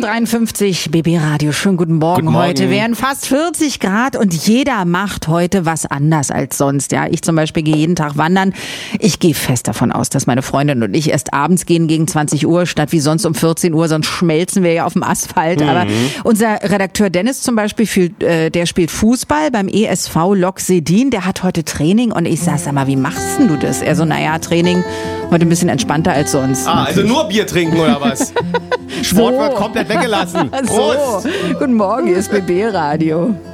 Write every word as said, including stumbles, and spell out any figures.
dreiundfünfzig, B B Radio. Schönen guten Morgen. Guten Morgen. Heute wären fast vierzig Grad und jeder macht heute was anders als sonst. Ja, ich zum Beispiel gehe jeden Tag wandern. Ich gehe fest davon aus, dass meine Freundin und ich erst abends gehen gegen zwanzig Uhr statt wie sonst um vierzehn Uhr, sonst schmelzen wir ja auf dem Asphalt. Mhm. Aber unser Redakteur Dennis zum Beispiel, fühlt, äh, der spielt Fußball beim E S V Lok Sedin. Der hat heute Training und ich sag, sag mal, wie machst denn du das? Er so, naja, Training heute ein bisschen entspannter als sonst. Ah, also nur Bier trinken oder was? Sport So. wird komplett weggelassen. Prost! So, guten Morgen, hier ist B B Radio.